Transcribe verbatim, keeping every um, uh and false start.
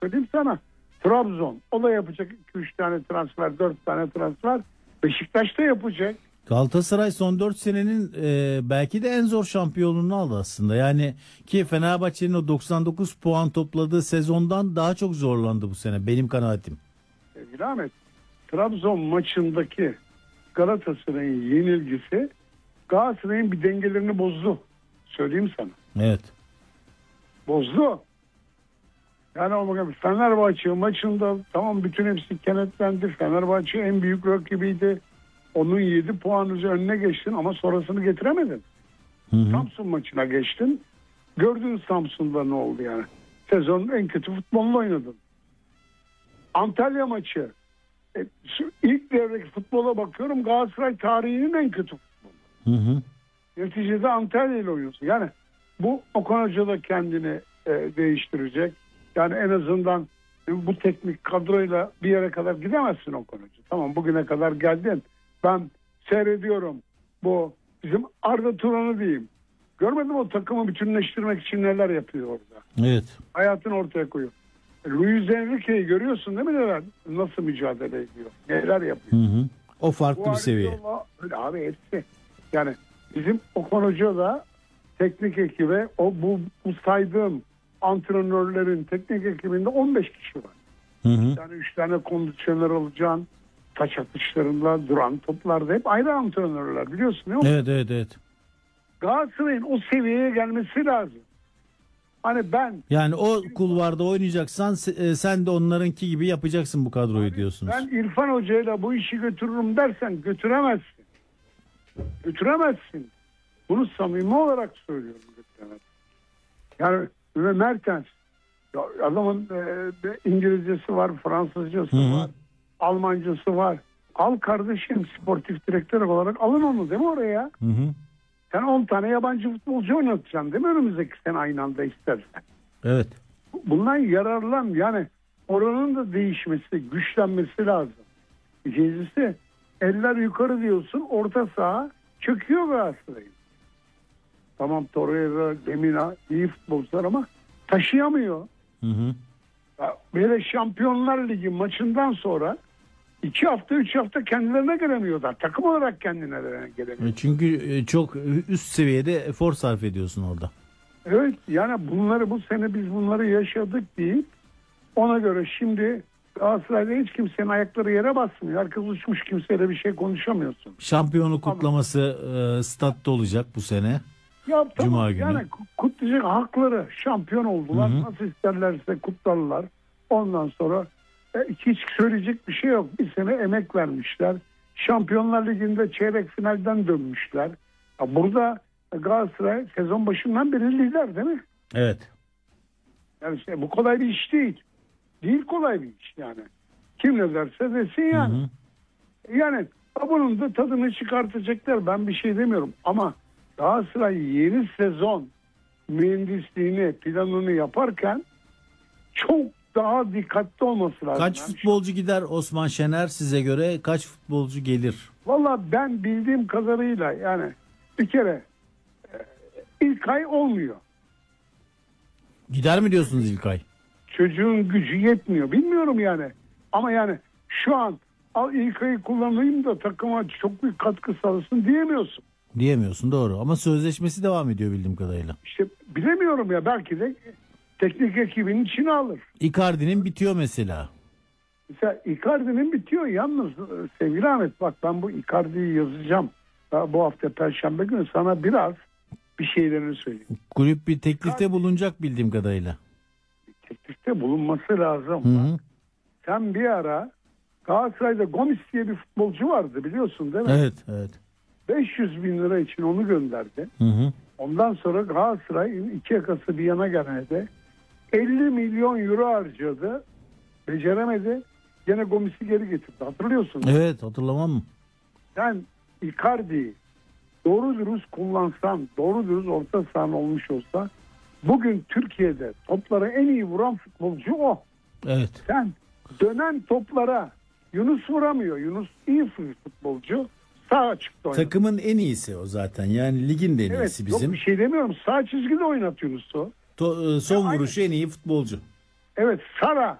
söyleyeyim sana. Trabzon. O da yapacak iki üç tane transfer, dört tane transfer. Beşiktaş da yapacak. Galatasaray son dört senenin e, belki de en zor şampiyonluğunu aldı aslında. Yani ki Fenerbahçe'nin o doksan dokuz puan topladığı sezondan daha çok zorlandı bu sene benim kanaatim. Sevgili Ahmet, Trabzon maçındaki Galatasaray'ın yenilgisi Galatasaray'ın bir dengelerini bozdu. Söyleyeyim sana. Evet. Bozdu. Yani o Fenerbahçe maçında tamam bütün hepsi kenetlendi. Fenerbahçe en büyük rakibiydi. Onun yedi puan önüne geçtin ama sonrasını getiremedin. Hı hı. Samsun maçına geçtin. Gördün Samsun'da ne oldu yani. Sezonun en kötü futbolunu oynadın. Antalya maçı. E, ilk devredeki futbola bakıyorum, Galatasaray tarihinin en kötü futbolu. Hı hı. Neticede Antalya ile oynuyorsun. Yani bu Okan Hoca da kendini e, değiştirecek. Yani en azından e, bu teknik kadroyla bir yere kadar gidemezsin Okan Hoca. Tamam, bugüne kadar geldin. Ben seyrediyorum bu bizim Arda Turan'ı diyeyim. Görmedim o takımı bütünleştirmek için neler yapıyor orada. Evet. Hayatını ortaya koyuyor. Luis Enrique'yi görüyorsun değil mi neler? Nasıl mücadele ediyor? Neler yapıyor? Hı hı. O farklı bu bir seviye. Öyle abi hepsi. Yani bizim Okan Hoca da teknik ekibe o bu, bu saydığım antrenörlerin teknik ekibinde on beş kişi var. Hı hı. Yani üç tane kondisyoner alacaksın. Taç atışlarında, duran toplarda hep ayrı antrenörler biliyorsun değil mi? Evet evet evet. Galatasaray'ın o seviyeye gelmesi lazım. Hani ben... Yani o kulvarda oynayacaksan sen de onlarınki gibi yapacaksın bu kadroyu abi, diyorsunuz. Ben İrfan Hoca'yla bu işi götürürüm dersen götüremezsin. Götüremezsin. Bunu samimi olarak söylüyorum. Götüremezsin. Yani ve Mertens adamın e, İngilizcesi var, Fransızcası Hı-hı. var, Almancası var. Al kardeşim, sportif direktör olarak alın onu değil mi oraya? Hı hı. Sen on tane yabancı futbolcu oynatacaksın değil mi önümüzdeki sene aynı anda istersen? Evet. Bundan yararlan yani oranın da değişmesi, güçlenmesi lazım. İkincisi eller yukarı diyorsun, orta saha çöküyor Galatasaray'ın. Tamam Torreira, Lemina iyi futbolcular ama taşıyamıyor. Hı hı. Böyle Şampiyonlar Ligi maçından sonra iki hafta üç hafta kendilerine gelemiyorlar. Takım olarak kendilerine gelemiyor. Çünkü çok üst seviyede efor sarf ediyorsun orada. Evet yani bunları bu sene biz bunları yaşadık deyip ona göre şimdi Galatasaray'da hiç kimsenin ayakları yere basmıyor. Herkes uçmuş, kimseyle bir şey konuşamıyorsun. Şampiyonluk kutlaması e, statta olacak bu sene. Ya tamam, Cuma günü. Yani kutlayacak hakları, şampiyon oldular. Hı hı. Nasıl isterlerse kutlarlar. Ondan sonra e, hiç söyleyecek bir şey yok. Bir sene emek vermişler. Şampiyonlar Ligi'nde çeyrek finalden dönmüşler. Ya burada Galatasaray sezon başından beri lider değil mi? Evet. Yani işte bu kolay bir iş değil. Değil kolay bir iş yani. Kim ne derse desin yani. Hı hı. Yani bunun da tadını çıkartacaklar. Ben bir şey demiyorum ama Galatasaray yeni sezon mühendisliğini, planını yaparken çok daha dikkatli olması lazım. Kaç futbolcu gider Osman Şener size göre? Kaç futbolcu gelir? Valla ben bildiğim kadarıyla yani bir kere ilk ay olmuyor. Gider mi diyorsunuz ilk ay? Çocuğun gücü yetmiyor. Bilmiyorum yani. Ama yani şu an al ilk ayı kullanayım da takıma çok büyük katkı sağlasın diyemiyorsun. Diyemiyorsun doğru ama sözleşmesi devam ediyor bildiğim kadarıyla. İşte bilemiyorum ya, belki de teknik ekibinin içine alır. Icardi'nin bitiyor mesela. Mesela Icardi'nin bitiyor yalnız sevgili Ahmet, bak ben bu Icardi'yi yazacağım. Bu hafta Perşembe günü sana biraz bir şeylerini söyleyeyim. Kulüp bir teklifte Icardi, bulunacak bildiğim kadarıyla. Teklifte bulunması lazım. Hı hı. Sen bir ara Galatasaray'da Gomis diye bir futbolcu vardı biliyorsun değil mi? Evet evet. beş yüz bin lira için onu gönderdi. Hı hı. Ondan sonra Galatasaray'ın iki yakası bir yana gelmedi. elli milyon euro harcadı. Beceremedi. Gene Gomis'i geri getirdi. Hatırlıyorsun. Evet, hatırlamam mı? Sen Icardi'yi doğru dürüst kullansan, doğru dürüst orta sahan olmuş olsa bugün Türkiye'de toplara en iyi vuran futbolcu o. Evet. Sen dönen toplara Yunus vuramıyor. Yunus iyi futbolcu. Sağ açıkta oynadı. Takımın en iyisi o zaten. Yani ligin de en evet, iyisi bizim. Yok bir şey demiyorum. Sağ çizgide oynat Yunus'u. To, son ya vuruşu aynı. En iyi futbolcu. Evet, Sara